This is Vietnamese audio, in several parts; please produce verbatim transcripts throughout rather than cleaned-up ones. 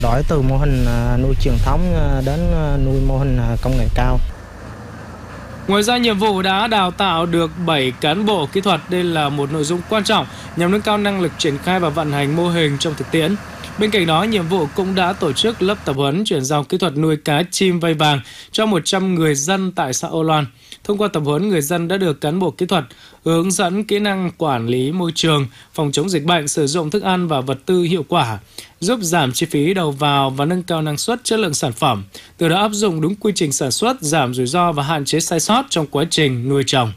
Đổi từ mô hình nuôi truyền thống đến nuôi mô hình công nghệ cao. Ngoài ra, nhiệm vụ đã đào tạo được bảy cán bộ kỹ thuật. Đây là một nội dung quan trọng nhằm nâng cao năng lực triển khai và vận hành mô hình trong thực tiễn. Bên cạnh đó, nhiệm vụ cũng đã tổ chức lớp tập huấn chuyển giao kỹ thuật nuôi cá chim vây vàng cho một trăm người dân tại xã Âu Loan. Thông qua tập huấn, người dân đã được cán bộ kỹ thuật hướng dẫn kỹ năng quản lý môi trường, phòng chống dịch bệnh, sử dụng thức ăn và vật tư hiệu quả, giúp giảm chi phí đầu vào và nâng cao năng suất, chất lượng sản phẩm. Từ đó áp dụng đúng quy trình sản xuất, giảm rủi ro và hạn chế sai sót trong quá trình nuôi trồng.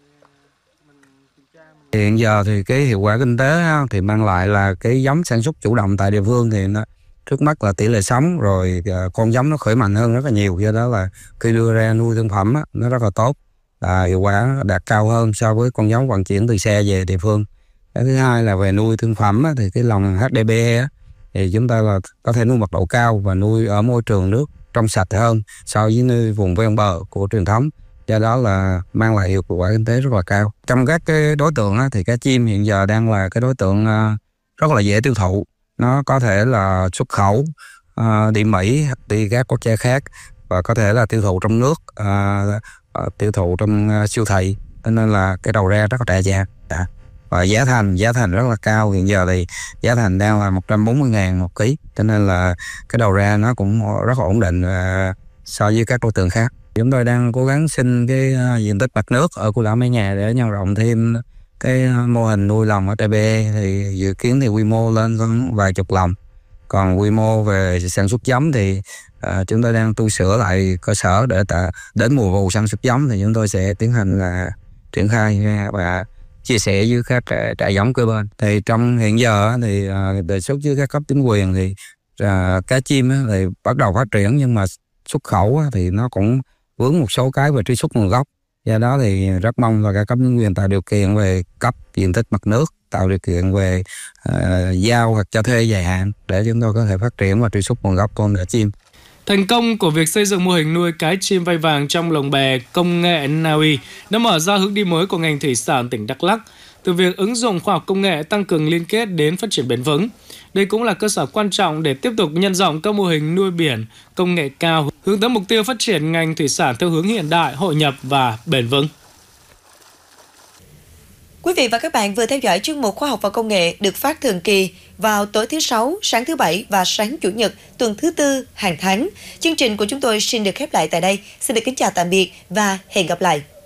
Hiện giờ thì cái hiệu quả kinh tế thì mang lại là cái giống sản xuất chủ động tại địa phương thì nó trước mắt là tỷ lệ sống, rồi con giống nó khỏe mạnh hơn rất là nhiều, do đó là khi đưa ra nuôi thương phẩm á, nó rất là tốt, à, hiệu quả đạt cao hơn so với con giống vận chuyển từ xe về địa phương. Cái thứ hai là về nuôi thương phẩm á, thì cái lồng hát đê pê e á, thì chúng ta là có thể nuôi mật độ cao và nuôi ở môi trường nước trong sạch hơn so với nuôi vùng ven bờ của truyền thống, do đó là mang lại hiệu quả kinh tế rất là cao. Trong các cái đối tượng á, thì cá chim hiện giờ đang là cái đối tượng rất là dễ tiêu thụ. Nó có thể là xuất khẩu uh, đi Mỹ, đi các quốc gia khác, và có thể là tiêu thụ trong nước, uh, uh, tiêu thụ trong uh, siêu thị, cho nên là cái đầu ra rất là đa dạng. Đã. Và giá thành giá thành rất là cao. Hiện giờ thì giá thành đang là một trăm bốn mươi ngàn một ký, cho nên là cái đầu ra nó cũng rất là ổn định uh, so với các đối tượng khác. Chúng tôi đang cố gắng xin cái uh, diện tích mặt nước ở Cù Lao Mấy Nhà để nhân rộng thêm cái mô hình nuôi lồng ở hát đê pê e, thì dự kiến thì quy mô lên khoảng vài chục lồng. Còn quy mô về sản xuất giống thì uh, chúng tôi đang tu sửa lại cơ sở để tạ, đến mùa vụ sản xuất giống thì chúng tôi sẽ tiến hành là triển khai và chia sẻ với các trại giống cơ bên. Thì trong hiện giờ thì uh, đề xuất với các cấp chính quyền thì uh, cá chim thì bắt đầu phát triển, nhưng mà xuất khẩu thì nó cũng vướng một số cái về truy xuất nguồn gốc. Do đó thì rất mong là các cấp chính quyền tạo điều kiện về cấp diện tích mặt nước, tạo điều kiện về uh, giao hoặc cho thuê dài hạn để chúng tôi có thể phát triển và truy xuất nguồn gốc con cá chim. Thành công của việc xây dựng mô hình nuôi cá chim vây vàng trong lồng bè công nghệ Na Uy đã mở ra hướng đi mới của ngành thủy sản tỉnh Đắk Lắk, từ việc ứng dụng khoa học công nghệ tăng cường liên kết đến phát triển bền vững. Đây cũng là cơ sở quan trọng để tiếp tục nhân rộng các mô hình nuôi biển công nghệ cao, hướng tới mục tiêu phát triển ngành thủy sản theo hướng hiện đại, hội nhập và bền vững. Quý vị và các bạn vừa theo dõi chuyên mục Khoa học và Công nghệ được phát thường kỳ vào tối thứ Sáu, sáng thứ Bảy và sáng Chủ nhật tuần thứ Tư hàng tháng. Chương trình của chúng tôi xin được khép lại tại đây. Xin được kính chào tạm biệt và hẹn gặp lại.